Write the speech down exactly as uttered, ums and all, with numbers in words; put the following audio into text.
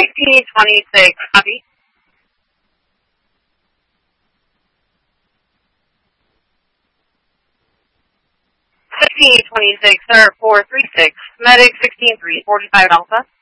fifteen twenty-six, copy. fifteen twenty-six, sir, four three six, medic sixteen three, forty-five Alpha.